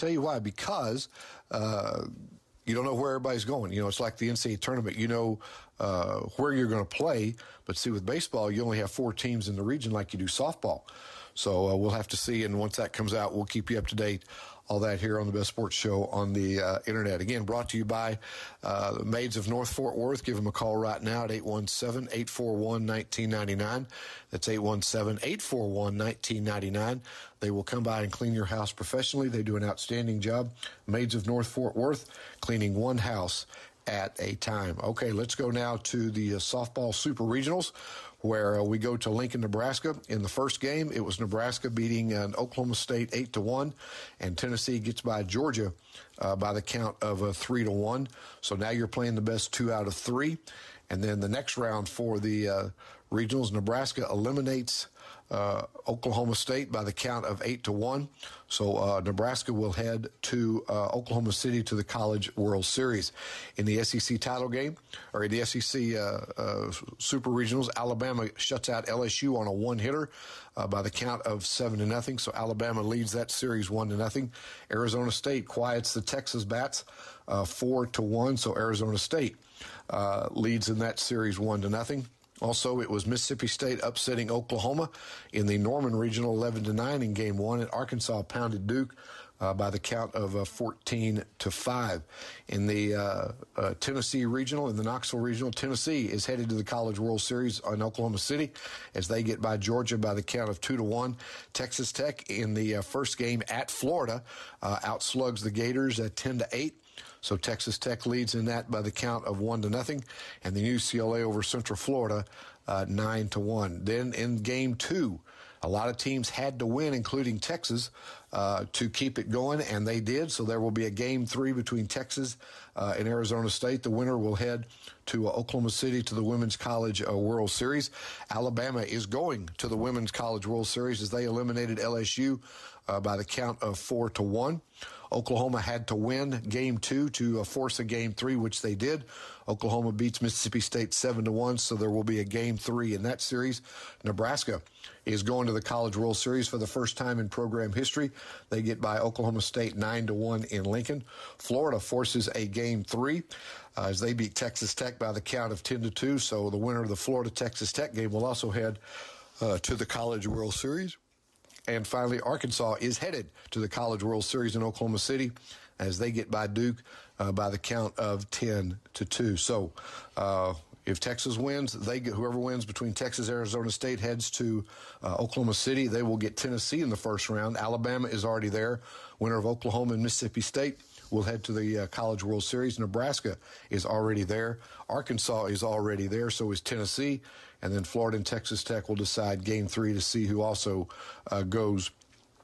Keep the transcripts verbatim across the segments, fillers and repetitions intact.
tell you why. Because uh, you don't know where everybody's going. You know, it's like the N C double A tournament. You know uh, where you're going to play, but see, with baseball, you only have four teams in the region like you do softball. So uh, we'll have to see, and once that comes out, we'll keep you up to date. All that here on the Best Sports Show on the uh, Internet. Again, brought to you by uh, the Maids of North Fort Worth. Give them a call right now at eight one seven, eight four one, one nine nine nine. That's eight one seven, eight four one, one nine nine nine. They will come by and clean your house professionally. They do an outstanding job. Maids of North Fort Worth, cleaning one house at a time. Okay, let's go now to the uh, softball super regionals, where uh, we go to Lincoln, Nebraska. In the first game, it was Nebraska beating uh, Oklahoma State eight to one, and Tennessee gets by Georgia uh, by the count of uh, three to one. So now you're playing the best two out of three. And then the next round for the uh, regionals, Nebraska eliminates uh, Oklahoma State by the count of eight to one. So uh, Nebraska will head to uh, Oklahoma City to the College World Series. In the S E C title game, or in the S E C uh, uh, Super Regionals, Alabama shuts out L S U on a one-hitter uh, by the count of seven to nothing. So Alabama leads that series one to nothing. Arizona State quiets the Texas Bats uh, four to one. So Arizona State uh, leads in that series one to nothing. Also, it was Mississippi State upsetting Oklahoma in the Norman Regional eleven to nine in game one, and Arkansas pounded Duke uh, by the count of uh, fourteen to five. In the uh, uh, Tennessee Regional, in the Knoxville Regional, Tennessee is headed to the College World Series in Oklahoma City as they get by Georgia by the count of two to one. Texas Tech in the uh, first game at Florida uh, outslugs the Gators at ten to eight. So Texas Tech leads in that by the count of one to nothing, and then U C L A over Central Florida uh, nine to one. Then in game two, a lot of teams had to win, including Texas, uh, to keep it going, and they did. So there will be a game three between Texas uh, and Arizona State. The winner will head to uh, Oklahoma City to the Women's College uh, World Series. Alabama is going to the Women's College World Series as they eliminated L S U uh, by the count of four to one. Oklahoma had to win game two to uh, force a game three, which they did. Oklahoma beats Mississippi State seven to one, so there will be a game three in that series. Nebraska is going to the College World Series for the first time in program history. They get by Oklahoma State nine to one in Lincoln. Florida forces a game three uh, as they beat Texas Tech by the count of ten to two, so the winner of the Florida-Texas Tech game will also head uh, to the College World Series. And finally, Arkansas is headed to the College World Series in Oklahoma City as they get by Duke uh, by the count of ten to two. So uh, if Texas wins, they get, whoever wins between Texas and Arizona State heads to uh, Oklahoma City. They will get Tennessee in the first round. Alabama is already there. Winner of Oklahoma and Mississippi State will head to the uh, College World Series. Nebraska is already there. Arkansas is already there. So is Tennessee. And then Florida and Texas Tech will decide game three to see who also uh, goes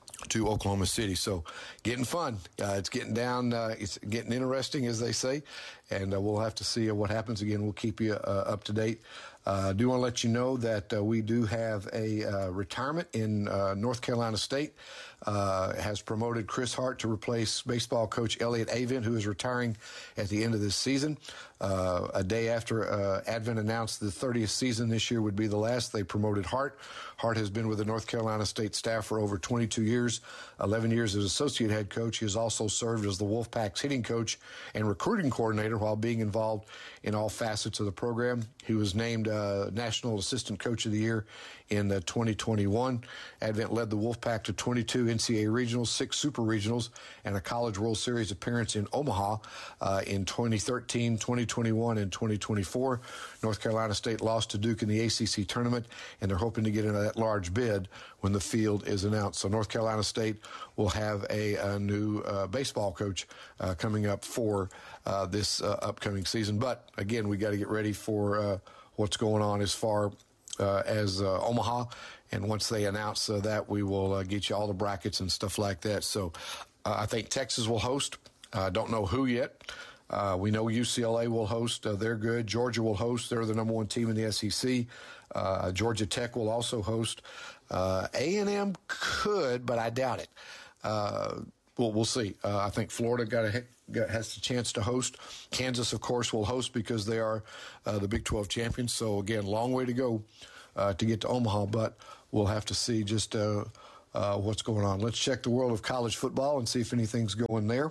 to Oklahoma City. So getting fun. Uh, it's getting down. Uh, it's getting interesting, as they say. And uh, we'll have to see uh, what happens. Again, we'll keep you uh, up to date. I uh, do want to let you know that uh, we do have a uh, retirement in uh, North Carolina State. Uh, has promoted Chris Hart to replace baseball coach Elliott Avent, who is retiring at the end of this season. Uh, a day after uh, Advent announced the thirtieth season this year would be the last, they promoted Hart. Hart has been with the North Carolina State staff for over twenty-two years, eleven years as associate head coach. He has also served as the Wolfpack's hitting coach and recruiting coordinator while being involved in all facets of the program. He was named uh, National Assistant Coach of the Year in uh, twenty twenty-one. Advent led the Wolfpack to twenty-two N C double A regionals, six super regionals, and a College World Series appearance in Omaha uh, in twenty thirteen, twenty twenty-one, and twenty twenty-four. North Carolina State lost to Duke in the A C C tournament, and they're hoping to get into that large bid when the field is announced. So North Carolina State will have a, a new uh, baseball coach uh, coming up for uh, this uh, upcoming season. But again, we got to get ready for uh, what's going on as far uh, as uh, Omaha. And once they announce uh, that, we will uh, get you all the brackets and stuff like that. So uh, I think Texas will host. I uh, don't know who yet. Uh, we know U C L A will host. Uh, they're good. Georgia will host. They're the number one team in the S E C. Uh, Georgia Tech will also host. Uh, A and M could, but I doubt it. Uh, Well, we'll see. Uh, I think Florida got a, got, has a chance to host. Kansas, of course, will host because they are uh, the Big twelve champions. So, again, long way to go uh, to get to Omaha, but we'll have to see just uh, uh, what's going on. Let's check the world of college football and see if anything's going there.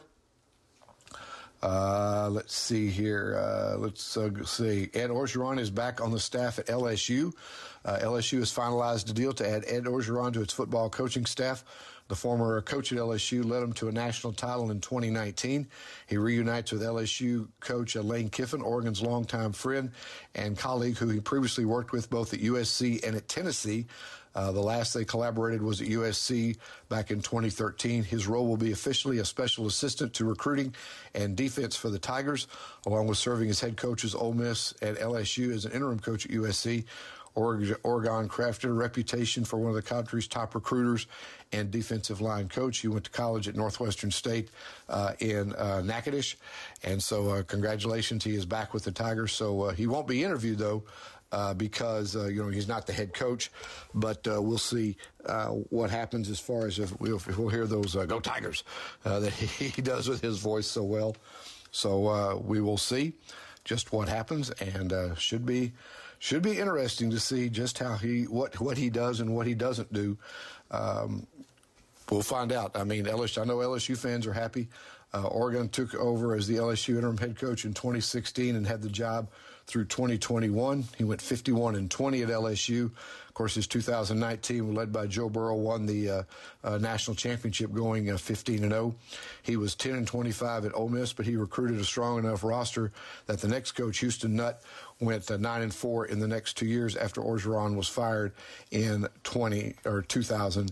Uh, let's see here. Uh, let's uh, see. Ed Orgeron is back on the staff at L S U. Uh, L S U has finalized a deal to add Ed Orgeron to its football coaching staff. The former coach at L S U led him to a national title in twenty nineteen. He reunites with L S U coach Lane Kiffin, Oregon's longtime friend and colleague who he previously worked with both at U S C and at Tennessee. Uh, the last they collaborated was at U S C back in twenty thirteen. His role will be officially a special assistant to recruiting and defense for the Tigers, along with serving as head coach at Ole Miss at L S U as an interim coach at U S C. Oregon crafted a reputation for one of the country's top recruiters and defensive line coach. He went to college at Northwestern State uh, in uh, Natchitoches. And so uh, congratulations, he is back with the Tigers. So uh, he won't be interviewed, though, uh, because, uh, you know, he's not the head coach. But uh, we'll see uh, what happens as far as if we'll, if we'll hear those uh, Go Tigers uh, that he does with his voice so well. So uh, we will see just what happens, and uh, should be should be interesting to see just how he what what he does and what he doesn't do. Um, we'll find out. I mean, L S U, I know L S U fans are happy. Uh, Oregon took over as the L S U interim head coach in twenty sixteen and had the job through twenty twenty-one. He went fifty-one and twenty at L S U. Of course, his two thousand nineteen, led by Joe Burrow, won the uh, uh, national championship, going uh, fifteen and oh. He was ten and twenty-five at Ole Miss, but he recruited a strong enough roster that the next coach, Houston Nutt, went uh, nine and four in the next two years after Orgeron was fired in twenty or two thousand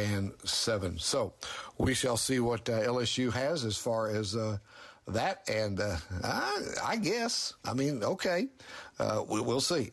seven. So we shall see what uh, L S U has as far as uh, that, and uh, I, I guess, I mean, okay, uh, we, we'll see.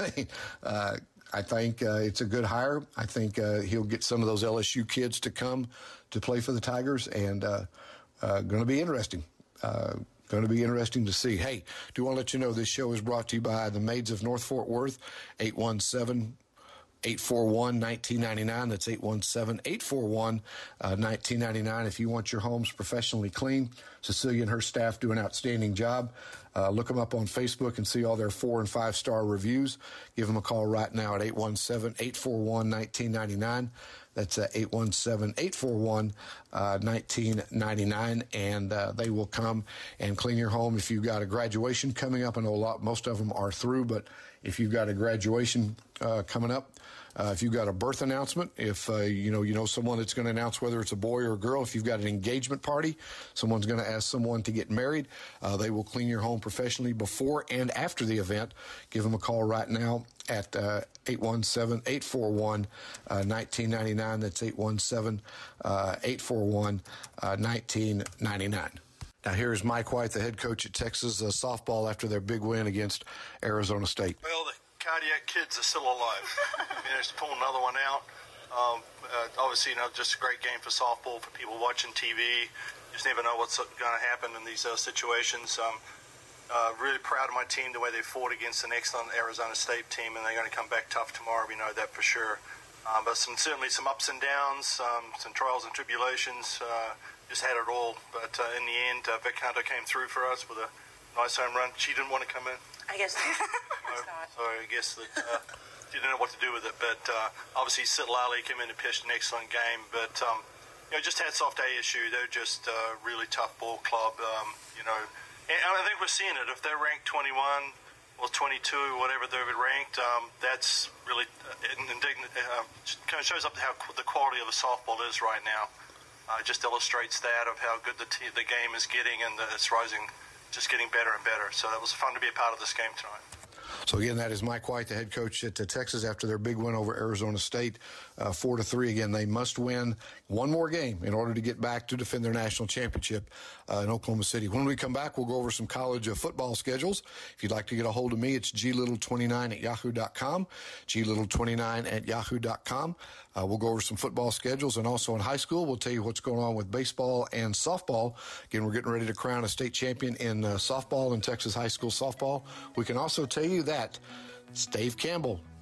uh, I think uh, it's a good hire. I think uh, he'll get some of those L S U kids to come to play for the Tigers, and uh, uh, going to be interesting. Uh, Going to be interesting to see. Hey, do want to let you know this show is brought to you by the Maids of North Fort Worth, eight one seven, eight four one, one nine nine nine. That's eight one seven, eight four one, one nine nine nine. If you want your homes professionally clean, Cecilia and her staff do an outstanding job. Uh, look them up on Facebook and see all their four and five star reviews. Give them a call right now at eight one seven, eight four one, one nine nine nine. That's uh, eight one seven, eight four one, one nine nine nine, and uh, they will come and clean your home. If you've got a graduation coming up, I know a lot, most of them are through, but if you've got a graduation uh, coming up, Uh, if you've got a birth announcement, if uh, you know you know someone that's going to announce whether it's a boy or a girl, if you've got an engagement party, someone's going to ask someone to get married, uh, they will clean your home professionally before and after the event. Give them a call right now at uh, eight one seven, eight four one, one nine nine nine. That's eight one seven, eight four one, one nine nine nine. Now, here's Mike White, the head coach at Texas uh, softball, after their big win against Arizona State. Well, the cardiac kids are still alive. You know, just pull another one out. Um, uh, obviously, you know, just a great game for softball for people watching T V. You just never know what's going to happen in these uh, situations. Um, uh, really proud of my team, the way they fought against an excellent Arizona State team, and they're going to come back tough tomorrow. We know that for sure. Uh, but some certainly some ups and downs, um, some trials and tribulations. Uh, just had it all. But uh, in the end, uh, Vic Hunter came through for us with a nice home run. She didn't want to come in. I guess not. so, so I guess that uh, didn't know what to do with it. But uh, obviously, Sid Lally came in and pitched an excellent game. But um, you know, just had soft A S U. They're just a uh, really tough ball club. Um, you know, and I think we're seeing it. If they're ranked twenty-one or twenty-two, whatever they're ranked, um, that's really uh, indignant. Uh, kind of shows up how the quality of the softball is right now. Uh, just illustrates that of how good the t- the game is getting, and that it's rising. Just getting better and better. So that was fun to be a part of this game tonight. So again, that is Mike White, the head coach at uh, Texas, after their big win over Arizona State, uh, four to three. Again, they must win one more game in order to get back to defend their national championship uh, in Oklahoma City. When we come back, we'll go over some college uh, football schedules. If you'd like to get a hold of me, it's g little twenty-nine at yahoo dot com, g little twenty-nine at yahoo dot com. Uh, we'll go over some football schedules, and also in high school, we'll tell you what's going on with baseball and softball. Again, we're getting ready to crown a state champion in uh, softball in Texas high school softball. We can also tell you that it's Dave Campbell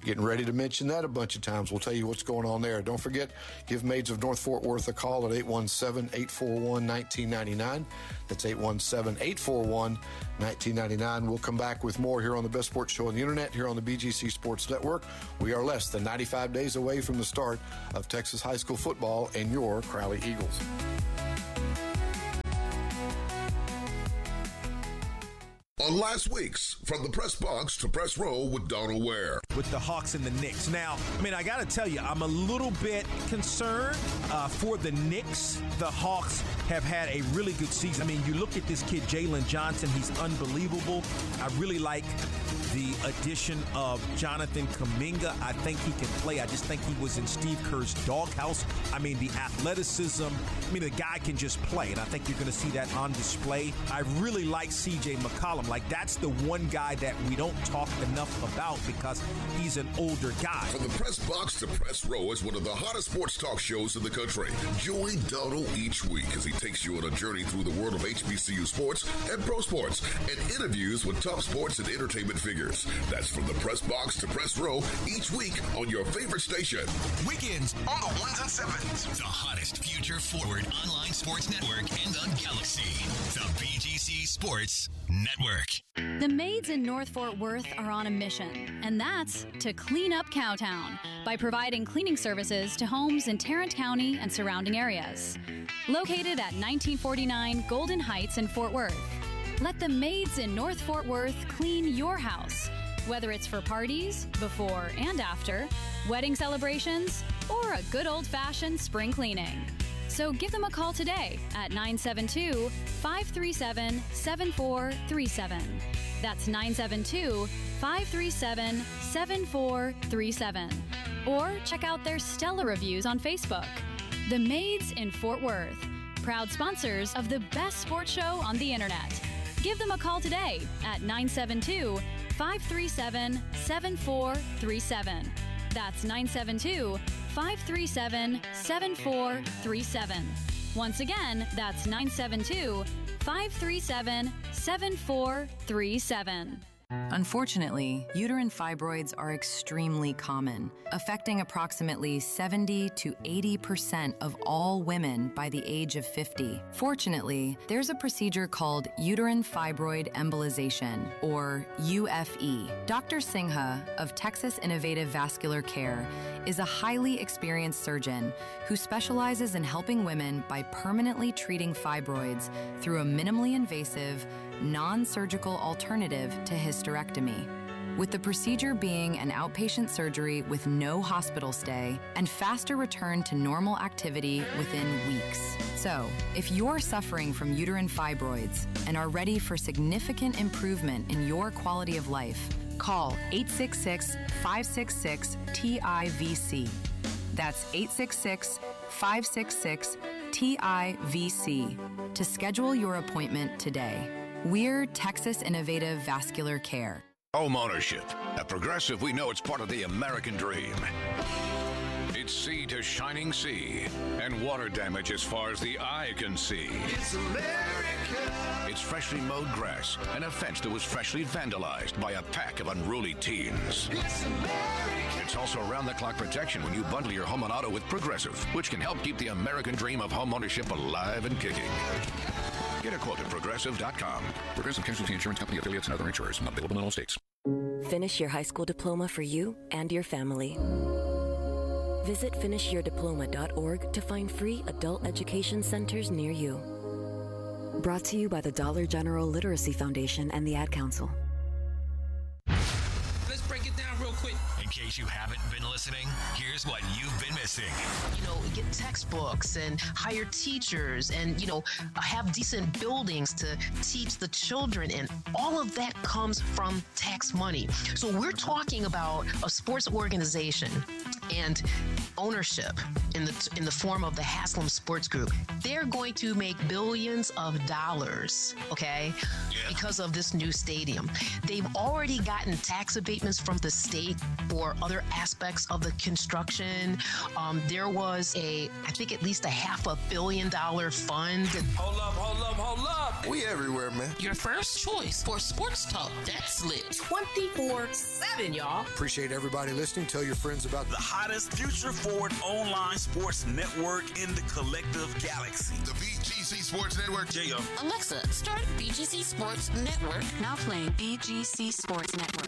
Getting ready to mention that a bunch of times. We'll tell you what's going on there. Don't forget, give Maids of North Fort Worth a call at eight one seven, eight four one, one nine nine nine. That's eight one seven, eight four one, one nine nine nine. We'll come back with more here on the best sports show on the internet, here on the B G C Sports Network. We are less than ninety-five days away from the start of Texas high school football and your Crowley Eagles. On last week's From the Press Box to Press Row with Donald Ware. With the Hawks and the Knicks. Now, I mean, I got to tell you, I'm a little bit concerned uh, for the Knicks. The Hawks have had a really good season. I mean, you look at this kid, Jalen Johnson, he's unbelievable. I really like the addition of Jonathan Kuminga. I think he can play. I just think he was in Steve Kerr's doghouse. I mean, the athleticism. I mean, the guy can just play, and I think you're going to see that on display. I really like C J McCollum. Like, that's the one guy that we don't talk enough about because he's an older guy. From the Press Box to Press Row is one of the hottest sports talk shows in the country. Join Donald each week as he takes you on a journey through the world of H B C U sports and pro sports and interviews with top sports and entertainment figures. That's From the Press Box to Press Row each week on your favorite station. Weekends on the ones and sevens. The hottest future forward online sports network in the galaxy. The B G C Sports Network. The maids in North Fort Worth are on a mission, and that's to clean up Cowtown by providing cleaning services to homes in Tarrant County and surrounding areas. Located at nineteen forty-nine Golden Heights in Fort Worth, let the maids in North Fort Worth clean your house, whether it's for parties, before and after, wedding celebrations, or a good old-fashioned spring cleaning. So give them a call today at nine seven two, five three seven, seven four three seven. That's nine seven two, five three seven, seven four three seven. Or check out their stellar reviews on Facebook. The Maids in Fort Worth, proud sponsors of the best sports show on the internet. Give them a call today at nine seven two, five three seven, seven four three seven. That's nine seven two, five three seven, seven four three seven. Once again, that's nine seven two, five three seven, seven four three seven. Unfortunately, uterine fibroids are extremely common, affecting approximately seventy to eighty percent of all women by the age of fifty. Fortunately, there's a procedure called uterine fibroid embolization, or U F E. Doctor Singha of Texas Innovative Vascular Care is a highly experienced surgeon who specializes in helping women by permanently treating fibroids through a minimally invasive, non-surgical alternative to hysterectomy, with the procedure being an outpatient surgery with no hospital stay and faster return to normal activity within weeks. So, if you're suffering from uterine fibroids and are ready for significant improvement in your quality of life, call eight six six, five six six, T I V C. That's eight six six, five six six, T I V C to schedule your appointment today. We're Texas Innovative Vascular Care. Home ownership. At Progressive, we know it's part of the American dream. It's sea to shining sea and water damage as far as the eye can see. It's America. It's freshly mowed grass and a fence that was freshly vandalized by a pack of unruly teens. It's America. It's also around-the-clock protection when you bundle your home and auto with Progressive, which can help keep the American dream of home ownership alive and kicking. Get a quote at Progressive dot com. Progressive Casualty Insurance Company affiliates and other insurers. Not available in all states. Finish your high school diploma for you and your family. Visit finish your diploma dot org to find free adult education centers near you. Brought to you by the Dollar General Literacy Foundation and the Ad Council. Let's break it down real quick. In case you haven't been listening, here's what you've been missing. You know, get textbooks and hire teachers and, you know, have decent buildings to teach the children. And all of that comes from tax money. So we're talking about a sports organization and ownership in the in the form of the Haslam Sports Group. They're going to make billions of dollars, okay, yeah. because of this new stadium. They've already gotten tax abatements from the state for for other aspects of the construction. Um, there was a, I think at least a half a billion dollar fund. Hold up, hold up, hold up. We everywhere, man. Your first choice for sports talk that's lit. twenty-four seven, y'all. Appreciate everybody listening. Tell your friends about the hottest future forward online sports network in the collective galaxy. The B G C Sports Network. Yeah, Alexa, start B G C Sports Network. Now playing B G C Sports Network.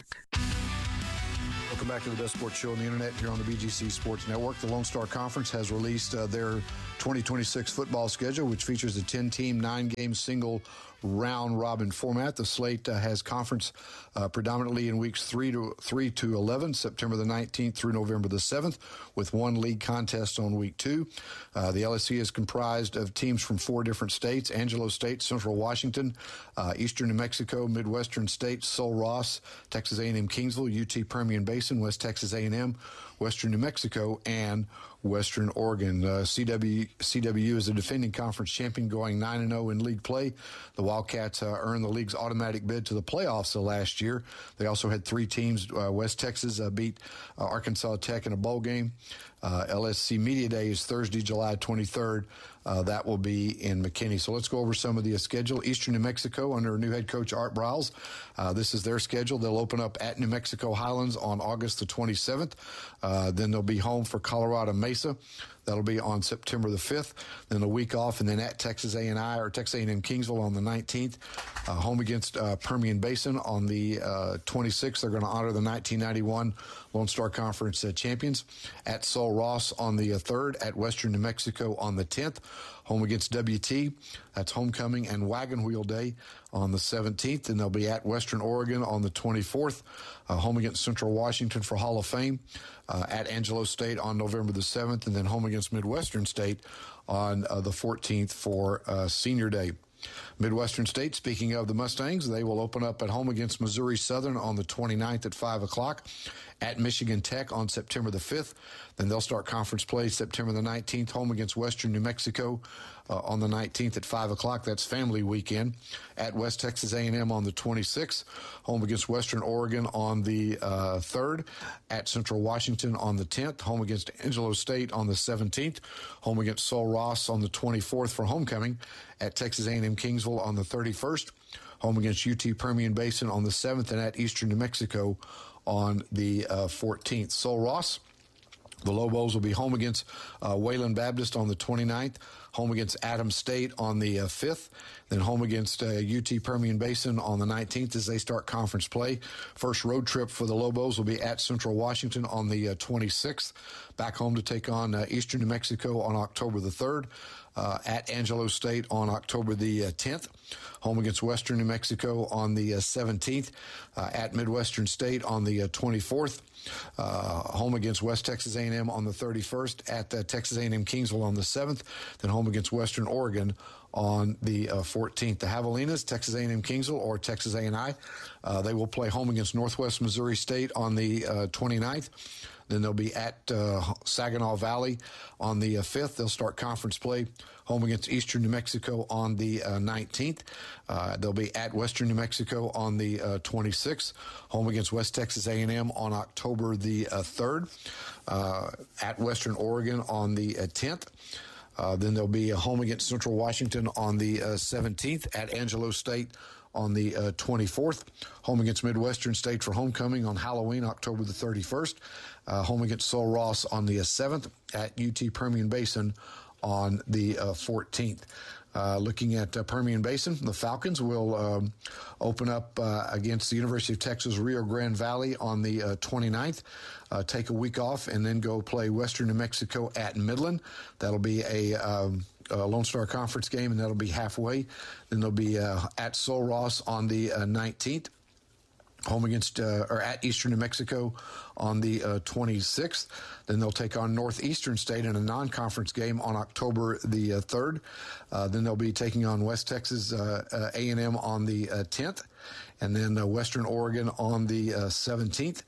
Welcome back to the best sports show on the internet here on the B G C Sports Network. The Lone Star Conference has released uh, their twenty twenty-six football schedule, which features a ten-team, nine-game single round robin format. The slate uh, has conference uh, predominantly in weeks three to three to eleven, September the nineteenth through November the seventh, with one league contest on week two. Uh, the L S C is comprised of teams from four different states: Angelo State, Central Washington, uh, Eastern New Mexico, Midwestern States, Sul-Ross, Texas A and M Kingsville, U T Permian Basin, West Texas A and M, Western New Mexico, and Western Oregon. Uh, C W C W U is a defending conference champion, going nine and oh in league play. The Wildcats uh, earned the league's automatic bid to the playoffs uh, last year. They also had three teams. Uh, West Texas uh, beat uh, Arkansas Tech in a bowl game. Uh, L S C Media Day is Thursday, July twenty-third. Uh, that will be in McKinney. So let's go over some of the uh, schedule. Eastern New Mexico under new head coach Art Briles. Uh, this is their schedule. They'll open up at New Mexico Highlands on August the twenty-seventh. Uh, then they'll be home for Colorado Mesa. That'll be on September the fifth. Then a week off, and then at Texas A and I or Texas A and M Kingsville on the nineteenth. Uh, home against uh, Permian Basin on the uh, twenty-sixth. They're going to honor the nineteen ninety-one Lone Star Conference uh, champions. At Sul-Ross on the uh, third. At Western New Mexico on the tenth. Home against W T. That's homecoming and wagon wheel day on the seventeenth. And they'll be at Western Oregon on the twenty-fourth. Uh, home against Central Washington for Hall of Fame. Uh, at Angelo State on November the seventh. And then home against Midwestern State on uh, the fourteenth for uh, Senior Day. Midwestern State, speaking of the Mustangs, they will open up at home against Missouri Southern on the twenty-ninth at five o'clock. At Michigan Tech on September the fifth. Then they'll start conference play September the nineteenth, home against Western New Mexico uh, on the nineteenth at five o'clock. That's family weekend. At West Texas A and M on the twenty-sixth, home against Western Oregon on the uh, third. At Central Washington on the tenth, home against Angelo State on the seventeenth, home against Sul-Ross on the twenty-fourth for homecoming. At Texas A and M Kingsville on the thirty-first, home against U T Permian Basin on the seventh, and at Eastern New Mexico on the uh, fourteenth. Sul-Ross, the Lobos will be home against uh, Wayland Baptist on the twenty-ninth, home against Adams State on the uh, fifth, then home against uh, U T Permian Basin on the nineteenth as they start conference play. First road trip for the Lobos will be at Central Washington on the uh, twenty-sixth, back home to take on uh, Eastern New Mexico on October the third. Uh, at Angelo State on October the uh, tenth, home against Western New Mexico on the uh, seventeenth, uh, at Midwestern State on the uh, twenty-fourth, uh, home against West Texas A and M on the thirty-first, at uh, Texas A and M Kingsville on the seventh, then home against Western Oregon on the uh, fourteenth. The Javelinas, Texas A and M Kingsville or Texas A and I, uh, they will play home against Northwest Missouri State on the uh, twenty-ninth. Then they'll be at uh, Saginaw Valley on the uh, fifth. They'll start conference play home against Eastern New Mexico on the uh, nineteenth. Uh, they'll be at Western New Mexico on the uh, twenty-sixth. Home against West Texas A and M on October the uh, third. Uh, at Western Oregon on the uh, tenth. Uh, then there'll be a home against Central Washington on the uh, seventeenth. At Angelo State on the uh, twenty-fourth. Home against Midwestern State for homecoming on Halloween, October the thirty-first. Uh, home against Sul-Ross on the uh, seventh. At U T Permian Basin on the uh, fourteenth. Uh, looking at uh, Permian Basin, the Falcons will um, open up uh, against the University of Texas Rio Grande Valley on the uh, twenty-ninth, uh, take a week off, and then go play Western New Mexico at Midland. That'll be a, um, a Lone Star Conference game, and that'll be halfway. Then they'll be uh, at Sul-Ross on the uh, nineteenth. Home against, uh, or at Eastern New Mexico on the uh, twenty-sixth. Then they'll take on Northeastern State in a non-conference game on October the uh, third. Uh, then they'll be taking on West Texas uh, uh, A and M on the uh, tenth. And then uh, Western Oregon on the uh, seventeenth.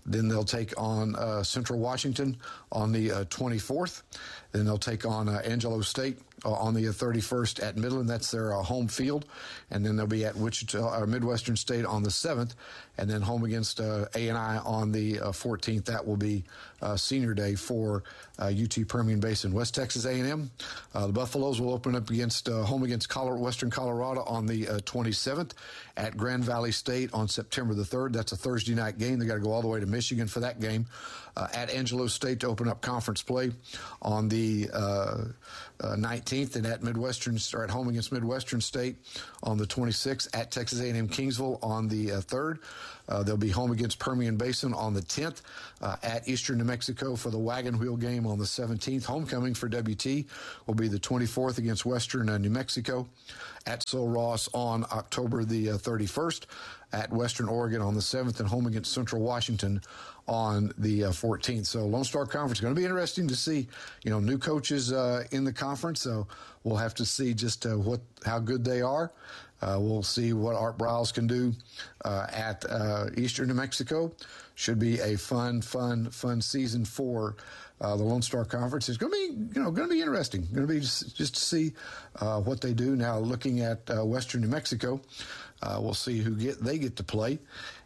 Then they'll take on uh, Central Washington on the uh, twenty-fourth. Then they'll take on uh, Angelo State uh, on the thirty-first at Midland. That's their uh, home field. And then they'll be at Wichita, or Midwestern State on the seventh. And then home against uh, A and I on the uh, fourteenth. That will be uh, senior day for uh, U T Permian Basin. West Texas A and M, uh, the Buffaloes will open up against uh, home against Colorado, Western Colorado on the uh, twenty-seventh. At Grand Valley State on September the third. That's a Thursday night game. They got to go all the way to Michigan for that game. Uh, at Angelo State to open up conference play on the uh, uh, nineteenth, and at Midwestern, or at home against Midwestern State on the twenty-sixth. At Texas A and M Kingsville on the uh, third. Uh, they'll be home against Permian Basin on the tenth. Uh, at Eastern New Mexico for the Wagon Wheel game on the seventeenth. Homecoming for W T will be the twenty-fourth against Western uh, New Mexico. At Sul Ross on October the uh, thirty-first. At Western Oregon on the seventh, and home against Central Washington on the uh, fourteenth. So Lone Star Conference, going to be interesting to see, you know, new coaches uh, in the conference. So we'll have to see just uh, what how good they are. Uh, we'll see what Art Briles can do uh, at uh, Eastern New Mexico. Should be a fun, fun, fun season for uh, the Lone Star Conference. It's going to be, you know, going to be interesting. Going to be just, just to see uh, what they do. Now, looking at uh, Western New Mexico, uh, we'll see who get they get to play.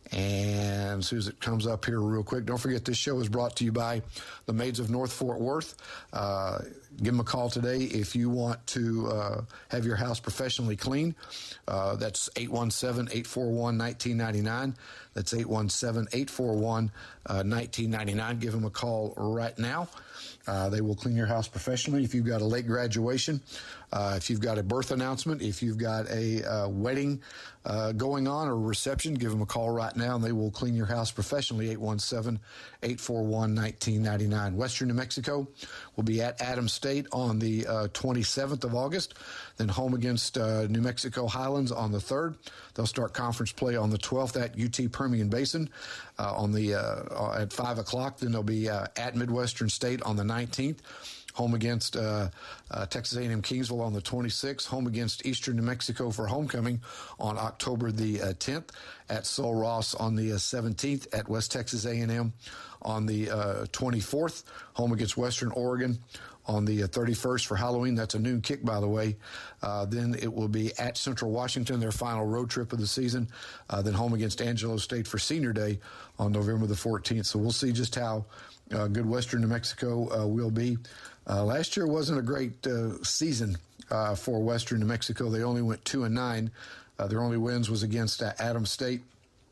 And as soon as it comes up here real quick, don't forget this show is brought to you by the Maids of North Fort Worth. Uh, give them a call today if you want to uh, have your house professionally cleaned. Uh, that's eight one seven, eight four one, one nine nine nine. That's eight one seven, eight four one, one nine nine nine. Give them a call right now. Uh, they will clean your house professionally. If you've got a late graduation, uh, if you've got a birth announcement, if you've got a uh, wedding uh, going on or a reception, give them a call right now, and they will clean your house professionally. eight one seven, eight four one, one nine nine nine. Western New Mexico will be at Adams State on the uh, twenty-seventh of August, then home against uh, New Mexico Highlands on the third. They'll start conference play on the twelfth at U T Permian Basin uh, on the uh, at five o'clock. Then they'll be uh, at Midwestern State on the nineteenth. Home against uh, uh, Texas A and M Kingsville on the twenty-sixth. Home against Eastern New Mexico for homecoming on October the uh, tenth. At Sul Ross on the uh, seventeenth. At West Texas A and M on the uh, twenty-fourth. Home against Western Oregon on the uh, thirty-first for Halloween. That's a noon kick, by the way. Uh, then it will be at Central Washington, their final road trip of the season. Uh, then home against Angelo State for Senior Day on November the fourteenth. So we'll see just how uh, good Western New Mexico uh, will be. Uh, last year wasn't a great uh, season uh, for Western New Mexico. They only went two and nine. Uh, their only wins was against uh, Adams State.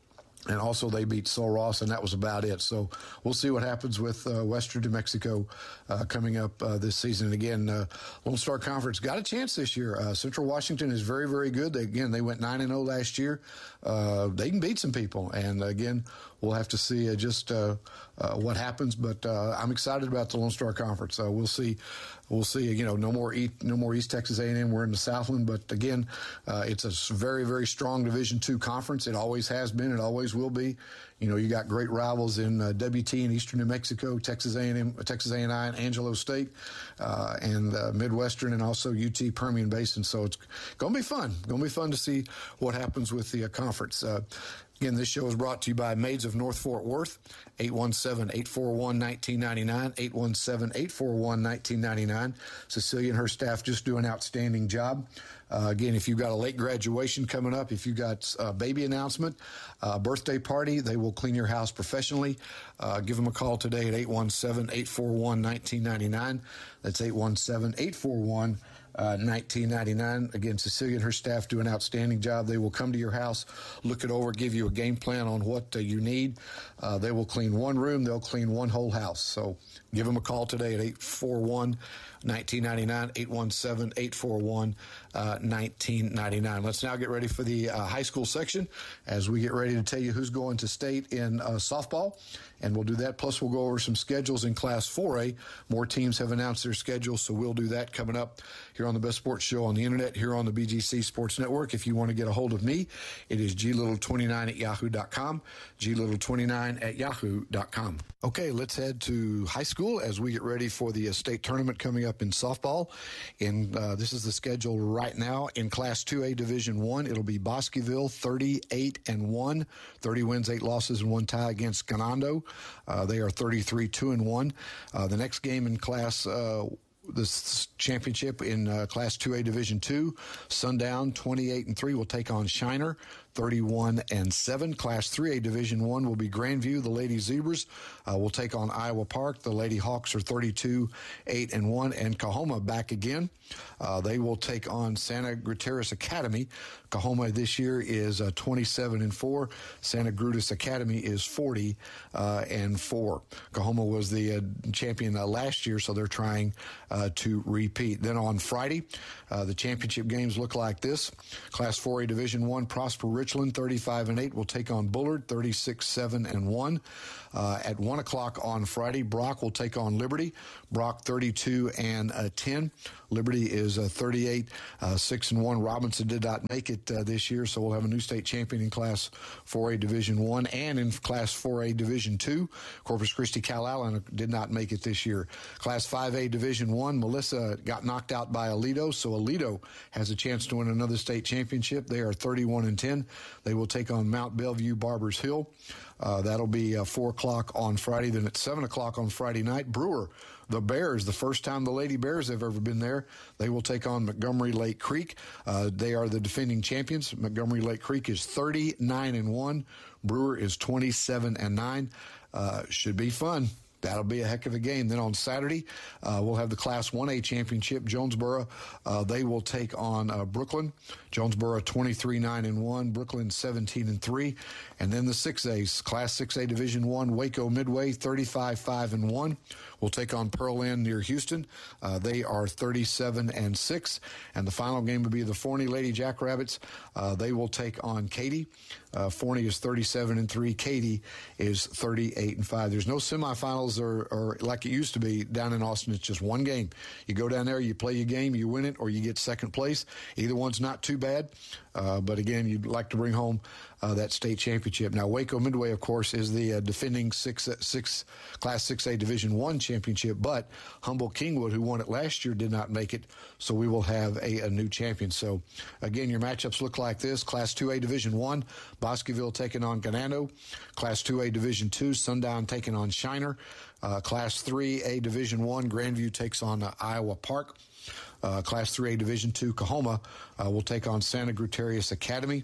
And also they beat Sul Ross, and that was about it. So we'll see what happens with uh, Western New Mexico uh, coming up uh, this season. And again, uh, Lone Star Conference got a chance this year. Uh, Central Washington is very, very good. They, again, they went nine and oh last year. Uh, they can beat some people. And again, we'll have to see uh, just uh, uh, what happens. But uh, I'm excited about the Lone Star Conference. Uh, we'll see. We'll see. You know, no more East, no more East Texas A and M. We're in the Southland, but again, uh, it's a very, very strong Division two conference. It always has been. It always will be. You know, you got great rivals in uh, W T and Eastern New Mexico, Texas A and M, Texas A and I, and Angelo State, uh, and uh, Midwestern, and also U T Permian Basin. So it's going to be fun. Going to be fun to see what happens with the uh, conference. Uh, Again, this show is brought to you by Maids of North Fort Worth, eight one seven, eight four one, one nine nine nine, eight one seven, eight four one, one nine nine nine. Cecilia and her staff just do an outstanding job. Uh, again, if you've got a late graduation coming up, if you've got a baby announcement, uh, birthday party, they will clean your house professionally. Uh, give them a call today at eight one seven, eight four one, one nine nine nine. That's eight one seven, eight four one, one nine nine nine. Again, Cecilia and her staff do an outstanding job. They will come to your house, look it over, give you a game plan on what uh, you need. Uh, they will clean one room. They'll clean one whole house. So give them a call today at eight four one, one nine nine nine, eight one seven, eight four one, one nine nine nine. Let's now get ready for the uh, high school section as we get ready to tell you who's going to state in uh, softball. And we'll do that. Plus, we'll go over some schedules in Class four A. More teams have announced their schedules, so we'll do that coming up here on the best sports show on the internet here on the B G C Sports Network. If you want to get a hold of me, it is g little twenty-nine at yahoo dot com, g little twenty-nine at yahoo dot com. Okay, let's head to high school as we get ready for the uh, state tournament coming up in softball. In uh, this is the schedule right now. In Class two A Division one, it'll be Bosqueville thirty-eight and one, thirty wins, eight losses, and one tie against Ganando. Uh, they are thirty-three two and one. Uh, the next game in Class uh, this championship in uh, Class two A Division two, Sundown twenty-eight and three will take on Shiner thirty-one and seven. Class three A Division one will be Grandview. The Lady Zebras uh, will take on Iowa Park. The Lady Hawks are thirty-two eight and one, and Kahoma back again. Uh, they will take on Santa Gutierrez Academy. Kahoma this year is uh, twenty-seven and four. Santa Gutierrez Academy is forty and four. Kahoma was the uh, champion uh, last year, so they're trying uh, to repeat. Then on Friday, uh, the championship games look like this. Class four A Division one, Prosper Richland thirty-five and eight will take on Bullard thirty-six seven and one. Uh, at one o'clock on Friday, Brock will take on Liberty. Brock thirty-two and ten. Liberty is uh, thirty-eight six and one. Robinson did not make it uh, this year, so we'll have a new state champion in Class four A Division one and in Class four A Division two. Corpus Christi Calallen did not make it this year. Class five A Division one, Melissa got knocked out by Aledo, so Aledo has a chance to win another state championship. They are thirty-one and ten. They will take on Mount Bellevue Barbers Hill. Uh, that'll be uh, four o'clock on Friday. Then at seven o'clock on Friday night, Brewer, the Bears, the first time the Lady Bears have ever been there, they will take on Montgomery Lake Creek. Uh, they are the defending champions. Montgomery Lake Creek is thirty-nine and one. Brewer is twenty-seven and nine. Uh, should be fun. That'll be a heck of a game. Then on Saturday, uh, we'll have the Class one A championship. Jonesboro, uh, they will take on uh, Brooklyn. Jonesboro twenty-three nine and one. Brooklyn seventeen and three. And then the six A's, Class six A Division one, Waco Midway thirty-five five and one. Will take on Pearl Inn near Houston. Uh, they are thirty-seven and six. And the final game will be the Forney Lady Jackrabbits. Uh, they will take on Katy. Uh, Forney is thirty-seven and three. Katy is thirty-eight and five. There's no semifinals or, or like it used to be down in Austin. It's just one game. You go down there, you play your game, you win it, or you get second place. Either one's not too bad. Uh, but again, you'd like to bring home uh, that state championship. Now, Waco Midway, of course, is the uh, defending six, six Class six A Division one championship, but Humboldt Kingwood, who won it last year, did not make it, so we will have a, a new champion. So, again, your matchups look like this. Class two A Division one, Bosqueville taking on Ganando. Class two A Division two, Sundown taking on Shiner. Uh, Class three A Division one, Grandview takes on uh, Iowa Park. Uh, Class three A Division two, Kahoma uh, will take on Santa Gutierrez Academy.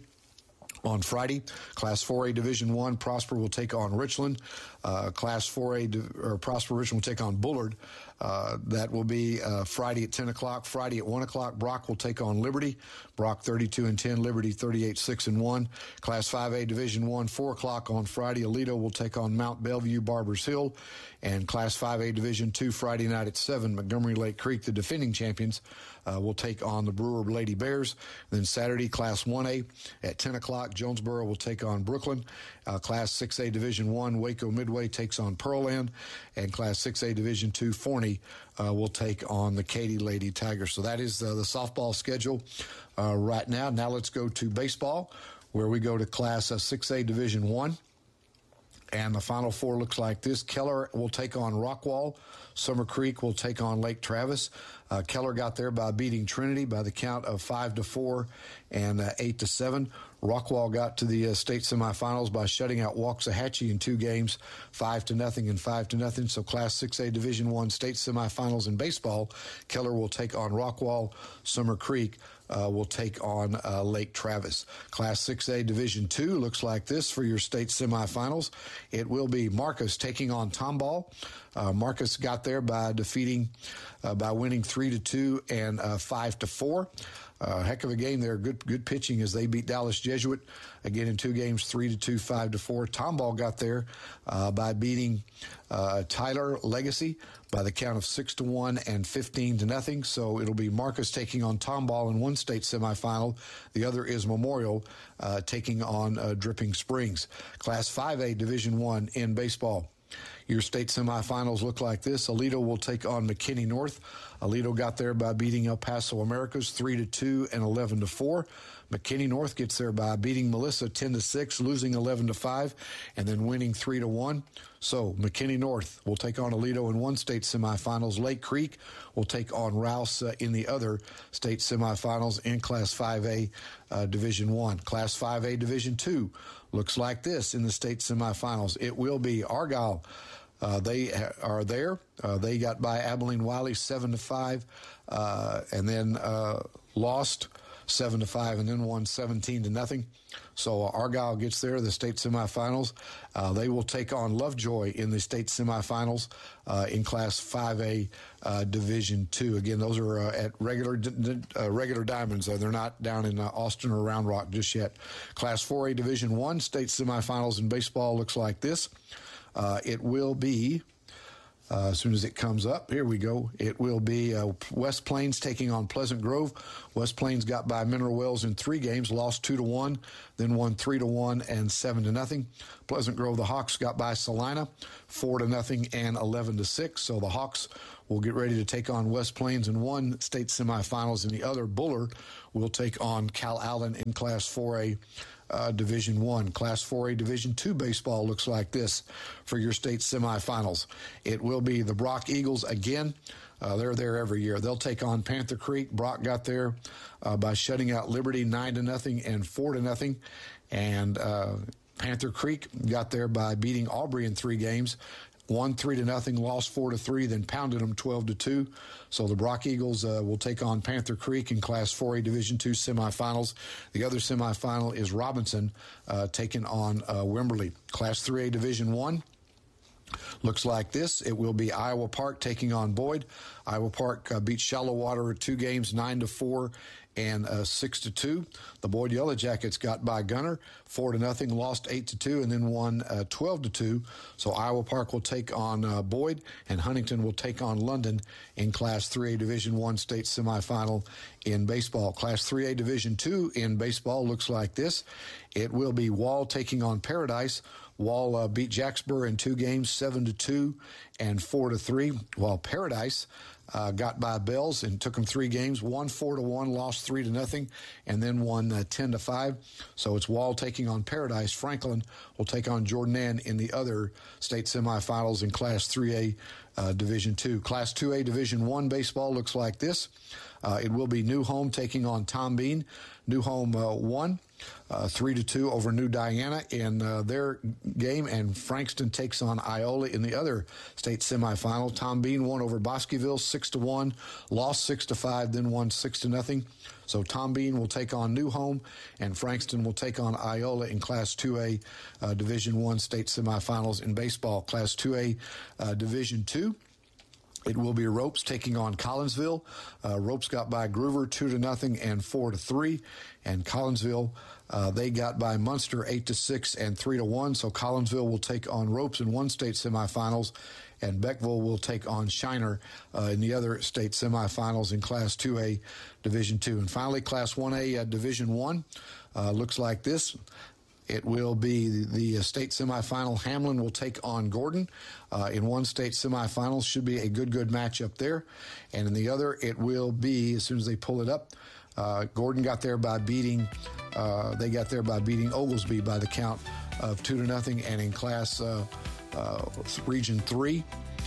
On Friday, Class four A Division one, Prosper will take on Richland. Uh, Class four A, or Prosper Richland will take on Bullard. Uh, that will be uh, Friday at ten o'clock. Friday at one o'clock, Brock will take on Liberty. Brock thirty-two and ten, Liberty thirty-eight six and one. Class five A Division one, four o'clock on Friday, Aledo will take on Mount Bellevue Barbers Hill. And Class five A Division two, Friday night at seven, Montgomery Lake Creek, the defending champions, uh, will take on the Brewer Lady Bears. Then Saturday, Class one A at ten o'clock, Jonesboro will take on Brooklyn. Uh, Class six A Division one, Waco Midway takes on Pearland. And Class six A Division two, Forney uh, will take on the Katy Lady Tigers. So that is uh, the softball schedule uh, right now. Now let's go to baseball, where we go to Class uh, six A Division one. And the Final Four looks like this. Keller will take on Rockwall. Summer Creek will take on Lake Travis. Uh, Keller got there by beating Trinity by the count of five to four and uh, eight to seven. Rockwall got to the uh, state semifinals by shutting out Waxahachie in two games, five to nothing and five to nothing. So Class six A Division one state semifinals in baseball. Keller will take on Rockwall. Summer Creek Uh, will take on uh, Lake Travis. Class six A Division two looks like this for your state semifinals. It will be Marcus taking on Tomball. Uh, Marcus got there by defeating, uh, by winning three to two and uh, five to four. Uh, heck of a game there. Good, good pitching as they beat Dallas Jesuit again in two games, three to two, five to four. Tomball got there uh, by beating uh, Tyler Legacy by the count of six to one and fifteen to nothing. So it'll be Marcus taking on Tomball in one state semifinal. The other is Memorial uh, taking on uh, Dripping Springs. Class five A Division one in baseball. Your state semifinals look like this. Aledo will take on McKinney North. Aledo got there by beating El Paso Americas three to two and eleven to four. McKinney North gets there by beating Melissa ten to six, losing eleven to five, and then winning three to one. So McKinney North will take on Aledo in one state semifinals. Lake Creek will take on Rouse uh, in the other state semifinals in Class five A uh, Division one. Class five A Division two looks like this in the state semifinals. It will be Argyle. Uh, they ha- are there. Uh, they got by Abilene Wiley seven to five, uh, and then uh, lost seven to five, and then won seventeen to nothing. So uh, Argyle gets there, the state semifinals. Uh, they will take on Lovejoy in the state semifinals uh, in Class five A uh, Division two. Again, those are uh, at regular uh, regular diamonds. Uh, they're not down in uh, Austin or Round Rock just yet. Class four A Division one state semifinals in baseball looks like this. Uh, it will be, uh, as soon as it comes up, here we go. It will be uh, West Plains taking on Pleasant Grove. West Plains got by Mineral Wells in three games, lost two to one, then won three to one and seven to nothing. Pleasant Grove, the Hawks got by Salina, four to nothing and eleven to six. So the Hawks will get ready to take on West Plains in one state semifinals, and the other, Buller, will take on Cal Allen in Class four A. Uh, Division one. Class four A Division two baseball looks like this for your state semifinals. It will be the Brock Eagles again. Uh, they're there every year. They'll take on Panther Creek. Brock got there uh, by shutting out Liberty nine to nothing and four to nothing, and uh, Panther Creek got there by beating Aubrey in three games. Won three to nothing, lost four to three, then pounded them twelve to two. So the Brock Eagles uh, will take on Panther Creek in Class four A Division two semifinals. The other semifinal is Robinson uh, taking on uh, Wimberley. Class three A Division one looks like this. It will be Iowa Park taking on Boyd. Iowa Park uh, beat Shallow Water two games, nine to four and uh, six to two. The Boyd Yellow Jackets got by Gunner, four to nothing, lost eight to two, and then won uh, twelve to two. So Iowa Park will take on uh, Boyd, and Huntington will take on London in Class three A Division one state semifinal in baseball. Class three A Division two in baseball looks like this. It will be Wall taking on Paradise. Wall uh, beat Jacksboro in two games, seven to two and four to three, while Paradise uh, got by Bells and took them three games, won four to one, lost three to nothing, and then won uh, ten to five. So it's Wall taking on Paradise. Franklin will take on Jordan in the other state semifinals in Class three A uh, Division two. Class two A Division one baseball looks like this. Uh, it will be New Home taking on Tom Bean. New Home uh, won uh, three to two over New Diana in uh, their game, and Frankston takes on Iola in the other state semifinal. Tom Bean won over Bosqueville six to one, lost six to five, then won six to nothing. So Tom Bean will take on New Home, and Frankston will take on Iola in Class two A uh, Division one state semifinals in baseball. Class two A uh, Division two. It will be Ropes taking on Collinsville. Uh, Ropes got by Groover two to nothing and four to three, and Collinsville uh, they got by Munster eight to six and three to one. So Collinsville will take on Ropes in one state semifinals, and Beckville will take on Shiner uh, in the other state semifinals in Class two A Division two. And finally, Class one A uh, Division one uh, looks like this. It will be the state semifinal. Hamlin will take on Gordon uh, in one state semifinal. Should be a good, good matchup there. And in the other, it will be, as soon as they pull it up, uh, Gordon got there by beating, uh, they got there by beating Oglesby by the count of two to nothing. And in Class uh, uh, Region three,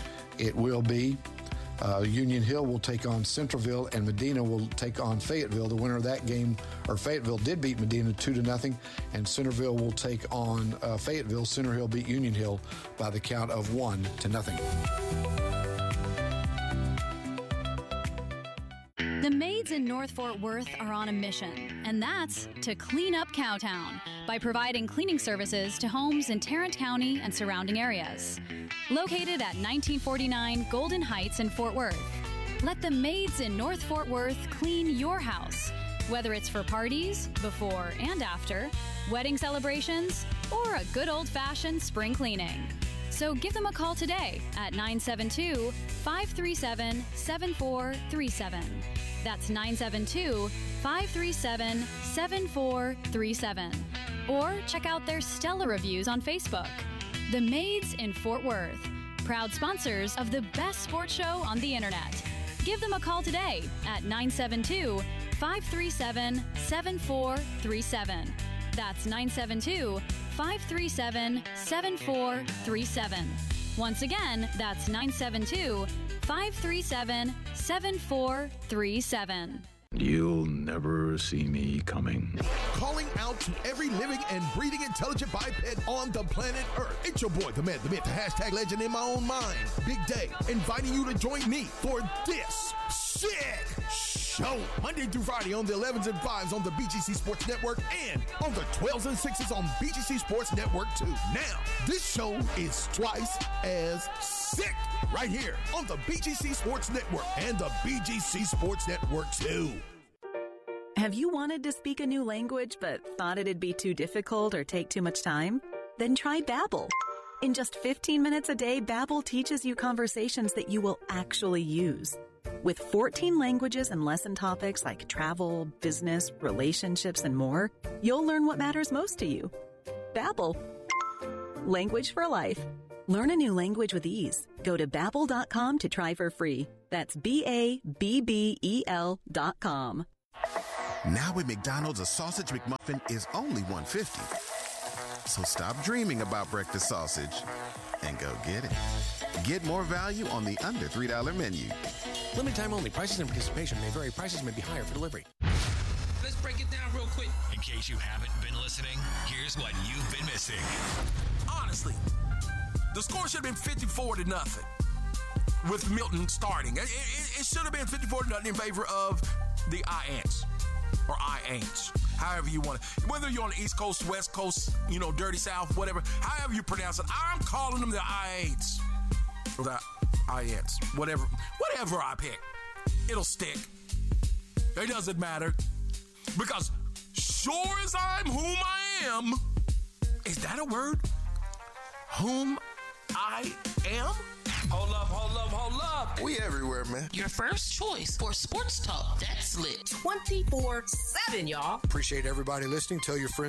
it will be Uh, Union Hill will take on Centralville, and Medina will take on Fayetteville. The winner of that game, or Fayetteville did beat Medina two to nothing, and Centerville will take on uh, Fayetteville. Center Hill beat Union Hill by the count of one to nothing. The maids in North Fort Worth are on a mission, and that's to clean up Cowtown by providing cleaning services to homes in Tarrant County and surrounding areas. Located at nineteen forty-nine Golden Heights in Fort Worth, let the maids in North Fort Worth clean your house, whether it's for parties, before and after, wedding celebrations, or a good old-fashioned spring cleaning. So give them a call today at nine seven two, five three seven, seven four three seven. That's nine seven two, five three seven, seven four three seven. Or check out their stellar reviews on Facebook. The Maids in Fort Worth. proud sponsors of the best sports show on the internet. Give them a call today at nine seven two, five three seven, seven four three seven. That's nine seven two, five three seven, seven four three seven. Once again, that's nine seven two, five three seven, seven four three seven. You'll never see me coming. Calling out to every living and breathing intelligent biped on the planet Earth. It's your boy, the man, the myth, the hashtag legend in my own mind, Big Day, inviting you to join me for this sick show. Monday through Friday on the elevens and fives on the B G C Sports Network and on the twelves and sixes on B G C Sports Network too. Now, this show is twice as sick right here on the B G C Sports Network and the B G C Sports Network too. Have you wanted to speak a new language but thought it'd be too difficult or take too much time? Then try Babbel. In just fifteen minutes a day, Babbel teaches you conversations that you will actually use. With fourteen languages and lesson topics like travel, business, relationships, and more, you'll learn what matters most to you. Babbel. Language for life. Learn a new language with ease. Go to babbel dot com to try for free. That's B A B B E L dot com. Now at McDonald's, a sausage McMuffin is only one dollar fifty. So stop dreaming about breakfast sausage and go get it. Get more value on the under three dollar menu. Limited time only. Prices and participation may vary. Prices may be higher for delivery. Let's break it down real quick. In case you haven't been listening, here's what you've been missing. Honestly, the score should have been fifty-four to nothing with Milton starting. It, it, it should have been fifty-four to nothing in favor of the I-Ants or I-Ants, however you want it. Whether you're on the East Coast, West Coast, you know, Dirty South, whatever, however you pronounce it, I'm calling them the I-Ants or the I-Ants, whatever, whatever I pick, it'll stick. It doesn't matter because sure as I'm whom I am, is that a word? Whom I am? Hold up, hold up, hold up. We everywhere, man. Your first choice for sports talk that's lit. twenty-four seven, y'all. Appreciate everybody listening. Tell your friends.